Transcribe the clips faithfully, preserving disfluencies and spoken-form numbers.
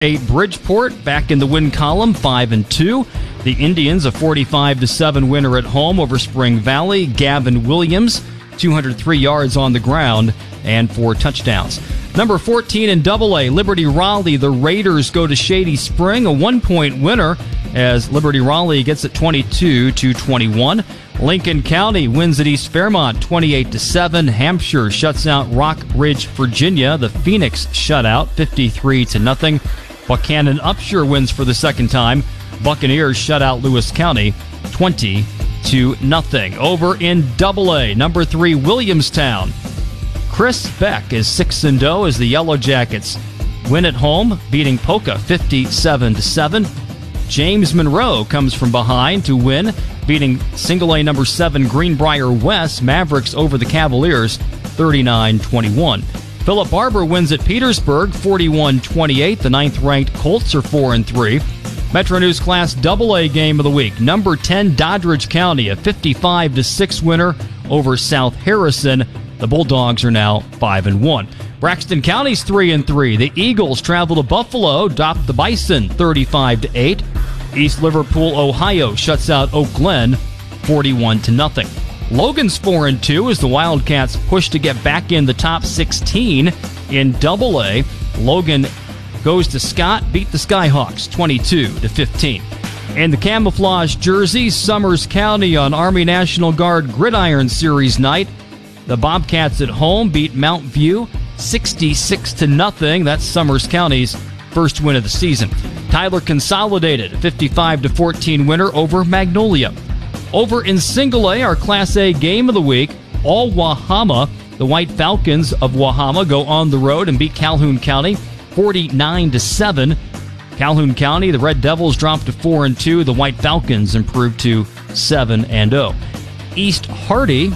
eight Bridgeport back in the win column, five and two. The Indians a forty-five to seven winner at home over Spring Valley. Gavin Williams, two hundred three yards on the ground and four touchdowns. Number fourteen in Double A, Liberty Raleigh. The Raiders go to Shady Spring, a one-point winner as Liberty Raleigh gets it twenty-two to twenty-one. Lincoln County wins at East Fairmont twenty-eight to seven. Hampshire shuts out Rock Ridge, Virginia. The Phoenix shutout fifty-three to nothing. Buchanan Upshur wins for the second time. Buccaneers shut out Lewis County twenty to nothing. Over in Double A, number three Williamstown. Chris Beck is six and oh as the Yellow Jackets win at home, beating Poca fifty-seven to seven. James Monroe comes from behind to win, beating single A number seven Greenbrier West. Mavericks over the Cavaliers thirty-nine twenty-one. Philip Barber wins at Petersburg forty-one twenty-eight. The ninth-ranked Colts are four and three. Metro News Class Double A game of the week. Number ten Doddridge County, a fifty-five to six winner over South Harrison. The Bulldogs are now five and one. Braxton County's three and three. The Eagles travel to Buffalo, drop the Bison thirty-five to eight. East Liverpool, Ohio shuts out Oak Glen forty-one to nothing. Logan's four and two as the Wildcats push to get back in the top sixteen in Double A. Logan goes to Scott, beat the Skyhawks twenty-two to fifteen. In the camouflage jerseys, Summers County on Army National Guard Gridiron Series night. The Bobcats at home beat Mount View sixty-six to nothing. That's Summers County's first win of the season. Tyler Consolidated, a fifty-five to fourteen winner over Magnolia. Over in Single A, our Class A game of the week, all Wahama. The White Falcons of Wahama go on the road and beat Calhoun County forty-nine to seven. Calhoun County, the Red Devils dropped to four and two. The White Falcons improved to seven and oh. East Hardy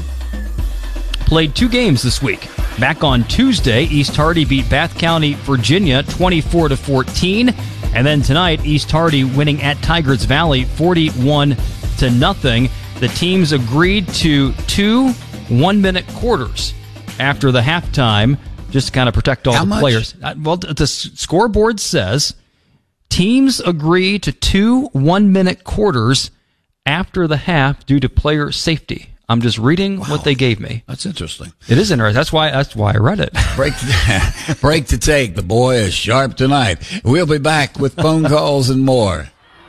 played two games this week. Back on Tuesday, East Hardy beat Bath County, Virginia, twenty-four to fourteen. And then tonight, East Hardy winning at Tigers Valley, forty-one to nothing. The teams agreed to two one-minute quarters after the halftime, just to kind of protect all How the much? players. Well, the scoreboard says teams agree to two one-minute quarters after the half due to player safety. I'm just reading wow. what they gave me. That's interesting. It is interesting. That's why that's why I read it. Break to, break to take. The boy is sharp tonight. We'll be back with phone calls and more.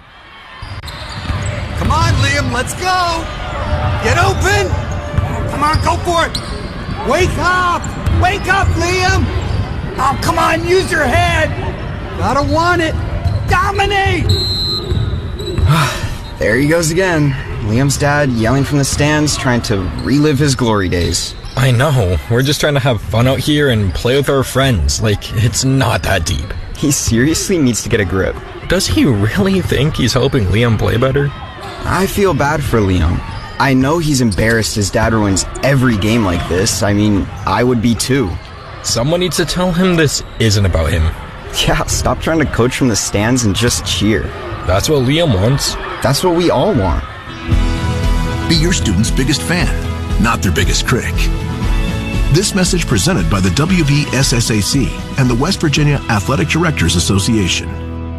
Come on, Liam. Let's go. Get open. Come on, go for it. Wake up. Wake up, Liam. Oh, come on. Use your head. Gotta want it. Dominate. There he goes again. Liam's dad yelling from the stands, trying to relive his glory days. I know. We're just trying to have fun out here and play with our friends. Like, it's not that deep. He seriously needs to get a grip. Does he really think he's helping Liam play better? I feel bad for Liam. I know he's embarrassed his dad ruins every game like this. I mean, I would be too. Someone needs to tell him this isn't about him. Yeah, stop trying to coach from the stands and just cheer. That's what Liam wants. That's what we all want. Be your student's biggest fan, not their biggest critic. This message presented by the W V S S A C and the West Virginia Athletic Directors Association.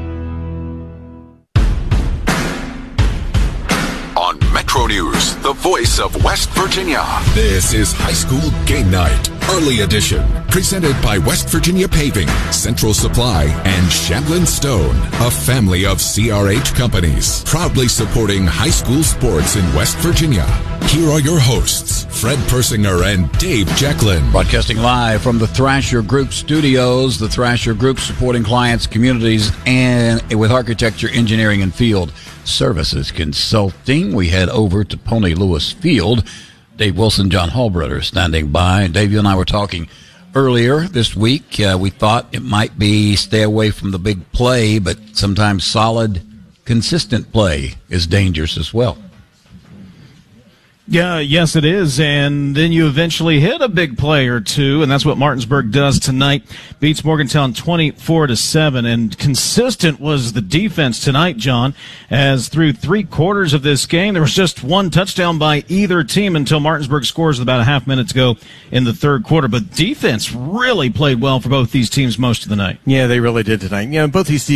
On Metro News, the voice of West Virginia. This is High School Game Night, Early Edition, presented by West Virginia Paving, Central Supply, and Shamblin Stone, a family of C R H companies, proudly supporting high school sports in West Virginia. Here are your hosts, Fred Persinger and Dave Jacklin. Broadcasting live from the Thrasher Group studios. The Thrasher Group supporting clients, communities, and with architecture, engineering, and field services consulting. We head over to Pony Lewis Field. Dave Wilson, John Hallbrother standing by. Dave, you and I were talking earlier this week. Uh, we thought it might be stay away from the big play, but sometimes solid, consistent play is dangerous as well. Yeah, yes, it is. And then you eventually hit a big play or two, and that's what Martinsburg does tonight. Beats Morgantown twenty-four to seven. And consistent was the defense tonight, John, as through three quarters of this game, there was just one touchdown by either team until Martinsburg scores about a half minute to go in the third quarter. But defense really played well for both these teams most of the night. Yeah, they really did tonight. You know, both these